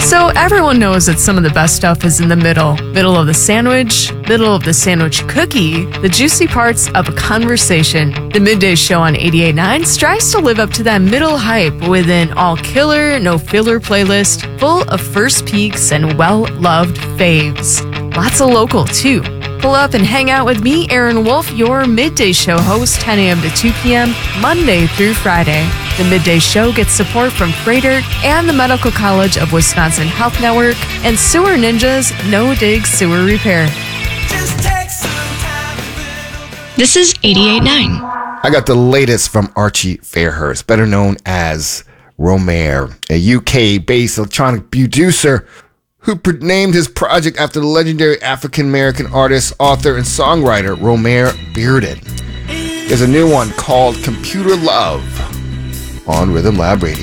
So everyone knows that some of the best stuff is in the middle. Middle of the sandwich, middle of the sandwich cookie, the juicy parts of a conversation. The Midday Show on 88.9 strives to live up to that middle hype with an all-killer, no-filler playlist full of first peeks and well-loved faves. Lots of local, too. Pull up and hang out with me, Aaron Wolf, your Midday Show host, 10 a.m. to 2 p.m., Monday through Friday. The Midday Show gets support from Freighter and the Medical College of Wisconsin Health Network and Sewer Ninjas No Dig Sewer Repair. This is 88.9. I got the latest from Archie Fairhurst, better known as Romare, a UK-based electronic producer who named his project after the legendary African-American artist, author, and songwriter Romare Bearden. There's a new one called Computer Love on Rhythm Lab Radio.